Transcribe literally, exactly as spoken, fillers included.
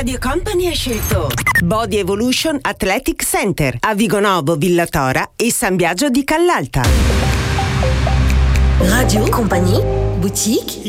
Radio Company ha scelto Body Evolution Athletic Center a Vigonovo, Villatora e San Biagio di Callalta. Radio Company, boutique